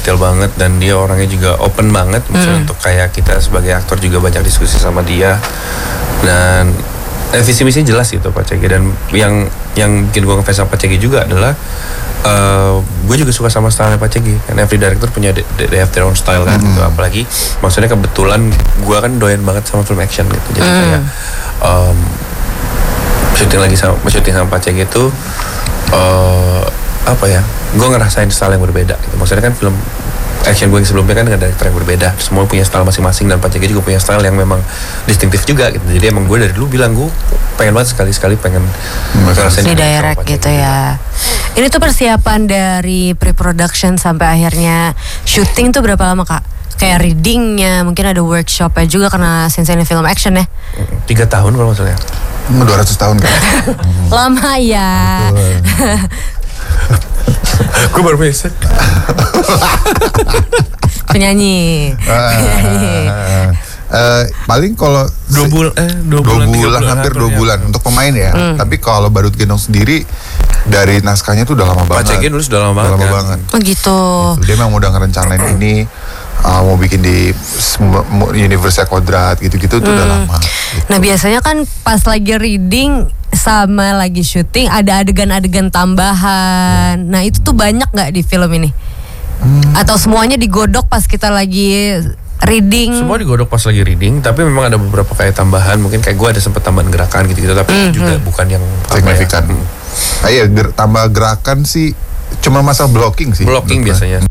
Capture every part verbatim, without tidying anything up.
detail banget dan dia orangnya juga open banget. Misalnya mm. untuk kayak kita sebagai aktor juga banyak diskusi sama dia dan eh, visi misinya jelas gitu Pak Cegi. Dan yang yang bikin gue ngefans sama Pak Cegi juga adalah Uh, gue juga suka sama stylenya Pak Cegi. Kan every director punya they, they have their own style kan. Mm. Gitu. Apalagi maksudnya kebetulan gue kan doyan banget sama film action gitu. Jadi mm. kayak um, syuting lagi sama syuting sama Pak Cegi itu uh, apa ya? Gue ngerasain style yang berbeda. Gitu. Maksudnya kan film action gue yang sebelumnya kan dengan director yang berbeda. Semua punya style masing-masing dan Pak Cegi juga punya style yang memang distintif juga gitu. Jadi emang gue dari dulu bilang gue pengen banget sekali-sekali pengen ngerasain di direct gitu ya. Ini tuh persiapan dari pre-production sampai akhirnya syuting tuh berapa lama Kak? Kayak readingnya, mungkin ada workshopnya juga karena sense-nya film action ya? Tiga tahun kalau maksudnya. dua ratus tahun kan? Lama ya. Gue baru besok. Penyanyi. Penyanyi. Uh, paling kalau dua bulan, eh, dua, dua bulan, bulan, bulan hampir dua ya. bulan untuk pemain ya. Hmm. Tapi kalau Badut Gendong sendiri dari naskahnya tuh udah lama banget. Pak Cegi dulu sudah lama banget. Lama kan? banget. Oh gitu. gitu. Dia memang udah ngerencanain ini uh, mau bikin di Universe Kodrat gitu-gitu tuh hmm. udah lama. Gitu. Nah biasanya kan pas lagi reading sama lagi syuting ada adegan-adegan tambahan. Hmm. Nah itu tuh banyak nggak di film ini? Hmm. Atau semuanya digodok pas kita lagi reading? Semua digodok pas lagi reading, tapi memang ada beberapa kayak tambahan, mungkin kayak gue ada sempat tambahan gerakan gitu-gitu, tapi mm-hmm. juga bukan yang signifikan. Ya. Ah, iya, ger- tambah gerakan sih cuma masalah blocking sih. Blocking biasanya.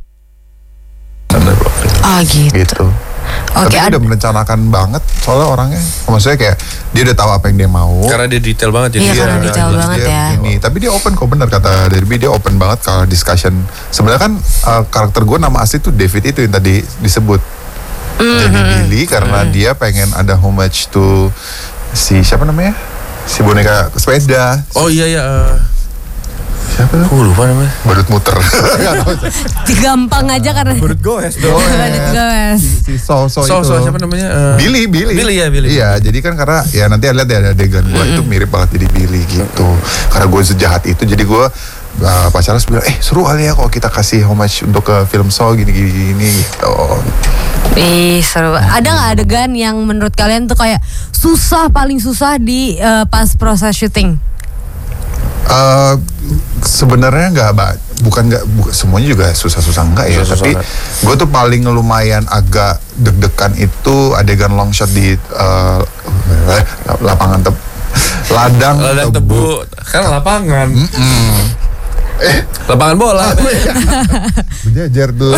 Ah gitu. gitu. Oke, tapi dia ad- udah merencanakan banget soalnya orangnya, maksudnya kayak dia udah tahu apa yang dia mau. Karena dia detail banget jadi. Iya, karena dia, detail banget dia ya. Begini. Tapi dia open kok, benar kata Derby, dia open banget kalau discussion. Sebenarnya kan uh, karakter gue nama asli tuh David itu yang tadi disebut. Mm-hmm. Jadi Billy karena mm-hmm. dia pengen ada homage to si siapa namanya? Si boneka sepeda. Oh iya ya. Uh... Siapa tuh? Aku lupa namanya. Badut muter. Gampang aja karena Badut goes. Badut goes. Si so so, so, itu. so siapa namanya? Uh... Billy, Billy. Billy ya, Billy. Iya, jadi kan karena ya nanti lihat ya ada adegan gue mm-hmm. itu mirip banget jadi Billy gitu. Mm-hmm. Karena gue sejahat itu, jadi gue uh, Pak Charles bilang, eh seru kali ya kalau kita kasih homage untuk ke film Saw gini-gini gitu. Ih seru. Ada nggak adegan yang menurut kalian tuh kayak susah, paling susah di uh, pas proses syuting? Uh, sebenarnya nggak, bukan nggak, bu, semuanya juga susah-susah enggak ya. Susah, tapi gue tuh paling lumayan agak deg-degan itu adegan long shot di uh, lapangan teb, ladang, ladang tebu. tebu. Kan lapangan. Mm-mm. Eh, lapangan bola. Berjajar tuh.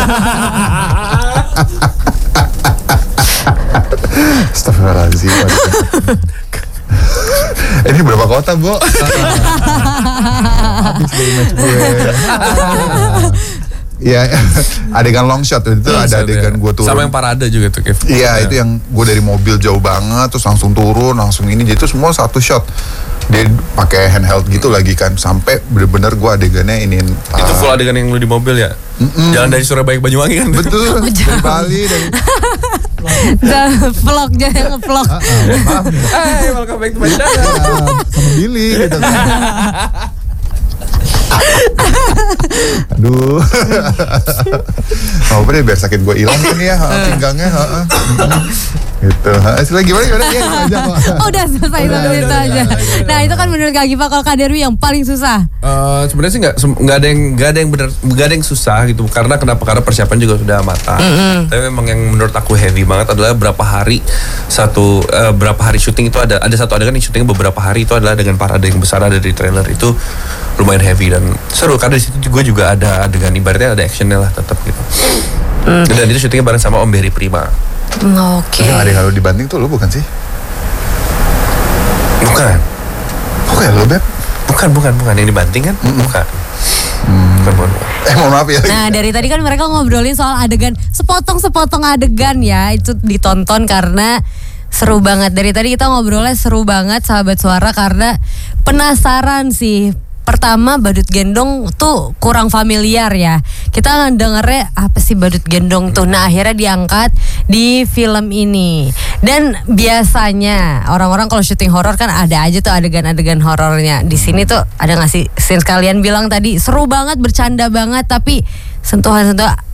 Astagfirullahaladzim. Ini berapa kota, Bo? Habis dari match gue. Iya, adegan long shot itu long ada shot, adegan ya. Gue turun. Sama yang parade juga tuh, Kev. Iya, ya. Itu yang gue dari mobil jauh banget, terus langsung turun, langsung ini, jadi itu semua satu shot. Dia pakai handheld gitu lagi kan, sampai bener-bener gue adegannya ini. Itu full adegan yang lu di mobil ya? Mm-mm. Jalan dari Surabaya ke Banyuwangi kan? Betul, dari Bali dari. Vlog jangan vlog. Hai, welcome back to my channel. Sama Billy gitu kan. Aduh. Apa deh biar sakit gue hilang kan ya pinggangnya. Gitu. Hasilnya gimana gimana ya aja kok. Oh, udah selesai satu itu aja. Nah, itu kan menurut Kak Giva, kalau Kak Derby yang paling susah. Uh, sebenarnya sih nggak nggak ada yang nggak ada yang benar nggak ada yang susah gitu. Karena kenapa? Karena persiapan juga sudah matang. Mm-hmm. Tapi memang yang menurut aku heavy banget adalah berapa hari satu uh, berapa hari syuting itu ada ada satu adegan yang syutingnya beberapa hari itu adalah dengan parade yang besar ada di trailer itu lumayan heavy dan seru karena di situ gue juga ada adegan ibaratnya ada actionnya lah tetap gitu. Mm. Dan itu syutingnya bareng sama Om Berry Prima. Oke. Okay. Yang ada kalau dibanting tuh lo bukan sih? Bukan. Bukan lo Beb? Bukan, bukan, bukan. Yang dibanting kan? Mm-mm. Bukan. Hmm. Bukan, bukan. Eh mohon maaf ya. Nah dari tadi kan mereka ngobrolin soal adegan, sepotong-sepotong adegan ya. Itu ditonton karena seru banget. Dari tadi kita ngobrolnya seru banget sahabat suara karena penasaran sih. Pertama Badut Gendong tuh kurang familiar ya. Kita dengernya apa sih Badut Gendong tuh. Nah akhirnya diangkat di film ini. Dan biasanya orang-orang kalau syuting horor kan ada aja tuh adegan-adegan horornya. Di sini tuh ada nggak sih scene kalian bilang tadi seru banget, bercanda banget, tapi sentuhan-sentuhan